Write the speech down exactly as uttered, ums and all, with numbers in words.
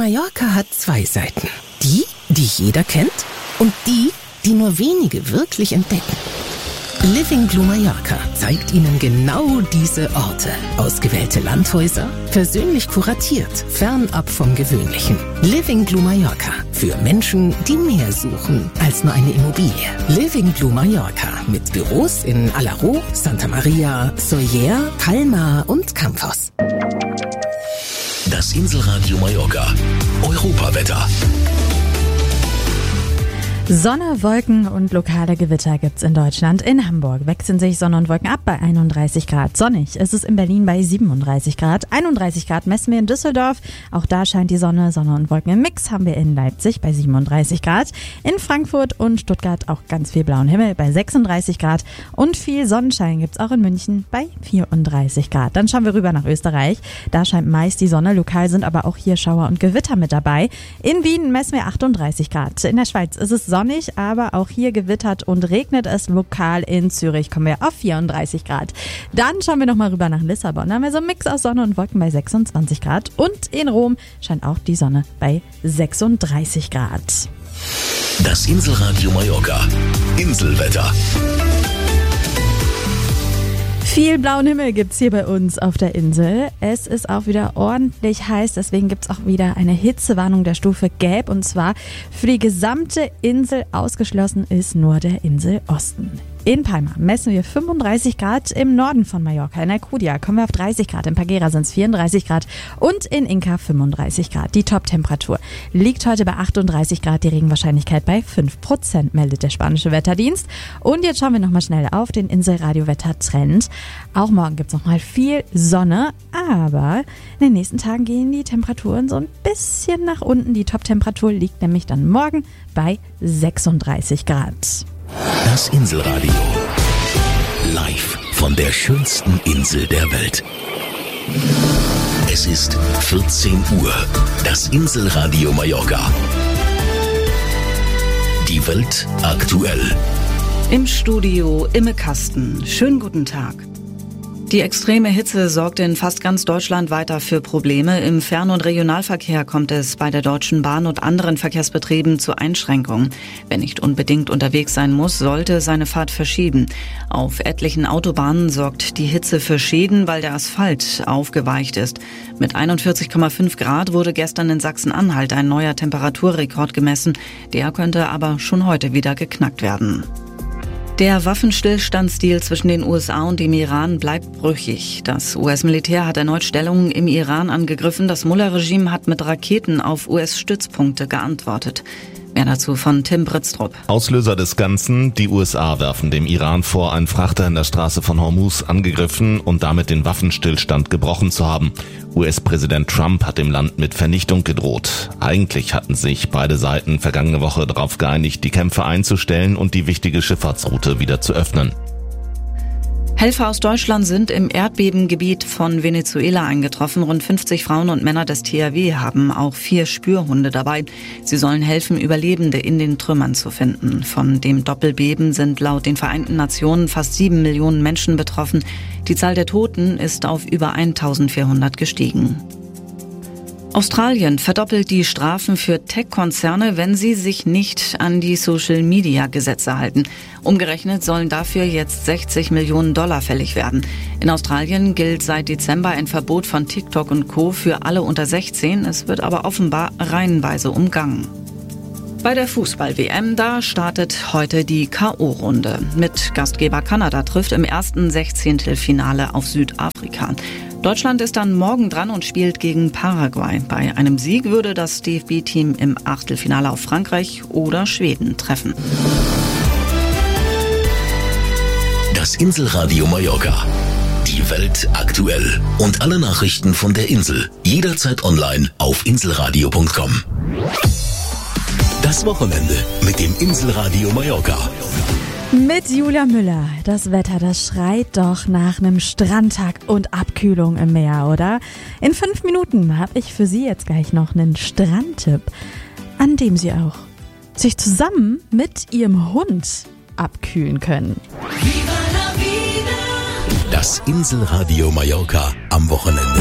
Mallorca hat zwei Seiten. Die, die jeder kennt und die, die nur wenige wirklich entdecken. Living Blue Mallorca zeigt Ihnen genau diese Orte. Ausgewählte Landhäuser, persönlich kuratiert, fernab vom Gewöhnlichen. Living Blue Mallorca für Menschen, die mehr suchen als nur eine Immobilie. Living Blue Mallorca mit Büros in Alaró, Santa Maria, Sóller, Palma und Campos. Das Inselradio Mallorca. Europawetter. Sonne, Wolken und lokale Gewitter gibt's in Deutschland. In Hamburg wechseln sich Sonne und Wolken ab bei einunddreißig Grad. Sonnig ist es in Berlin bei siebenunddreißig Grad. einunddreißig Grad messen wir in Düsseldorf. Auch da scheint die Sonne. Sonne und Wolken im Mix haben wir in Leipzig bei siebenunddreißig Grad. In Frankfurt und Stuttgart auch ganz viel blauen Himmel bei sechsunddreißig Grad. Und viel Sonnenschein gibt's auch in München bei vierunddreißig Grad. Dann schauen wir rüber nach Österreich. Da scheint meist die Sonne. Lokal sind aber auch hier Schauer und Gewitter mit dabei. In Wien messen wir achtunddreißig Grad. In der Schweiz ist es sonnig, aber auch hier gewittert und regnet es lokal. In Zürich kommen wir auf vierunddreißig Grad. Dann schauen wir nochmal rüber nach Lissabon. Da haben wir so einen Mix aus Sonne und Wolken bei sechsundzwanzig Grad. Und in Rom scheint auch die Sonne bei sechsunddreißig Grad. Das Inselradio Mallorca. Inselwetter. Viel blauen Himmel gibt's hier bei uns auf der Insel. Es ist auch wieder ordentlich heiß, deswegen gibt's auch wieder eine Hitzewarnung der Stufe Gelb. Und zwar für die gesamte Insel. Ausgeschlossen ist nur der Inselosten. In Palma messen wir fünfunddreißig Grad, im Norden von Mallorca, in Alcudia kommen wir auf dreißig Grad, in Paguera sind es vierunddreißig Grad und in Inca fünfunddreißig Grad. Die Top-Temperatur liegt heute bei achtunddreißig Grad, die Regenwahrscheinlichkeit bei fünf Prozent, meldet der spanische Wetterdienst. Und jetzt schauen wir nochmal schnell auf den Inselradio-Wetter-Trend. Auch morgen gibt es nochmal viel Sonne, aber in den nächsten Tagen gehen die Temperaturen so ein bisschen nach unten. Die Top-Temperatur liegt nämlich dann morgen bei sechsunddreißig Grad. Das Inselradio. Live von der schönsten Insel der Welt. Es ist vierzehn Uhr. Das Inselradio Mallorca. Die Welt aktuell. Im Studio Imme Kasten. Schönen guten Tag. Die extreme Hitze sorgt in fast ganz Deutschland weiter für Probleme. Im Fern- und Regionalverkehr kommt es bei der Deutschen Bahn und anderen Verkehrsbetrieben zu Einschränkungen. Wer nicht unbedingt unterwegs sein muss, sollte seine Fahrt verschieben. Auf etlichen Autobahnen sorgt die Hitze für Schäden, weil der Asphalt aufgeweicht ist. Mit einundvierzig Komma fünf Grad wurde gestern in Sachsen-Anhalt ein neuer Temperaturrekord gemessen. Der könnte aber schon heute wieder geknackt werden. Der Waffenstillstandsdeal zwischen den U S A und dem Iran bleibt brüchig. Das U S-Militär hat erneut Stellungen im Iran angegriffen. Das Mullah-Regime hat mit Raketen auf U S-Stützpunkte geantwortet. Mehr dazu von Tim Britztrup. Auslöser des Ganzen: Die U S A werfen dem Iran vor, einen Frachter in der Straße von Hormuz angegriffen und damit den Waffenstillstand gebrochen zu haben. U S-Präsident Trump hat dem Land mit Vernichtung gedroht. Eigentlich hatten sich beide Seiten vergangene Woche darauf geeinigt, die Kämpfe einzustellen und die wichtige Schifffahrtsroute wieder zu öffnen. Helfer aus Deutschland sind im Erdbebengebiet von Venezuela eingetroffen. Rund fünfzig Frauen und Männer des T H W haben auch vier Spürhunde dabei. Sie sollen helfen, Überlebende in den Trümmern zu finden. Von dem Doppelbeben sind laut den Vereinten Nationen fast sieben Millionen Menschen betroffen. Die Zahl der Toten ist auf über eintausendvierhundert gestiegen. Australien verdoppelt die Strafen für Tech-Konzerne, wenn sie sich nicht an die Social-Media-Gesetze halten. Umgerechnet sollen dafür jetzt sechzig Millionen Dollar fällig werden. In Australien gilt seit Dezember ein Verbot von TikTok und Co. für alle unter sechzehn. Es wird aber offenbar reihenweise umgangen. Bei der Fußball-W M, da startet heute die K O-Runde. Mit Gastgeber Kanada trifft im ersten Sechzehntelfinale auf Südafrika. Deutschland ist dann morgen dran und spielt gegen Paraguay. Bei einem Sieg würde das D F B-Team im Achtelfinale auf Frankreich oder Schweden treffen. Das Inselradio Mallorca. Die Welt aktuell. Und alle Nachrichten von der Insel. Jederzeit online auf inselradio punkt com. Das Wochenende mit dem Inselradio Mallorca. Mit Julia Müller. Das Wetter, das schreit doch nach einem Strandtag und Abkühlung im Meer, oder? In fünf Minuten habe ich für Sie jetzt gleich noch einen Strandtipp, an dem Sie auch sich zusammen mit Ihrem Hund abkühlen können. Das Inselradio Mallorca am Wochenende.